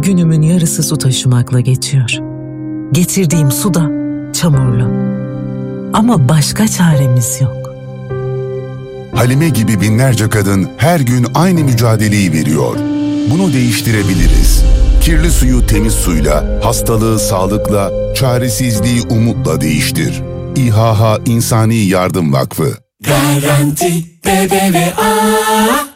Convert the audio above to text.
Günümün yarısı su taşımakla geçiyor. Getirdiğim su da çamurlu. Ama başka çaremiz yok. Halime gibi binlerce kadın her gün aynı mücadeleyi veriyor. Bunu değiştirebiliriz. Kirli suyu temiz suyla, hastalığı sağlıkla, çaresizliği umutla değiştir. İHH İnsani Yardım Vakfı. Garanti BBVA.